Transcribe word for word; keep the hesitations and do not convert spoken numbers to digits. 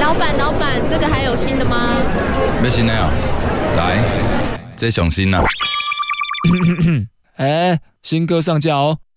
老板，老板，这个还有新的吗？ 要新的啊，来，这上新啊。 哎，新歌上架哦。